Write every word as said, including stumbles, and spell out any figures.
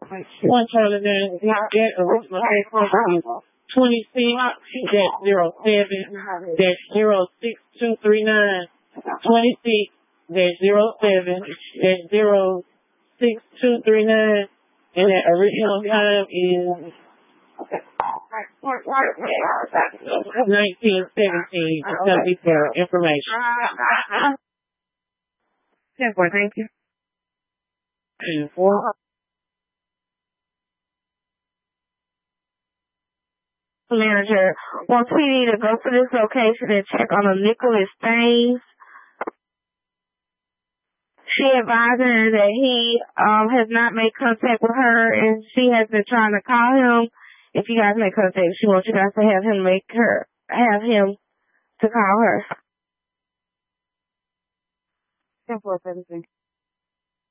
One Charlie Nine, that original twenty-six dash zero seven dash zero six two three nine, twenty-six dash zero seven dash zero six two three nine, and that original time is nineteen seventeen. Subject for information. ten four, thank you. ten four. Manager wants P D to go to this location and check on the Nicholas Staines. She advised her that he um has not made contact with her, and she has been trying to call him. If you guys make contact, she wants you guys to have him make her, have him to call her. ten four seventeen.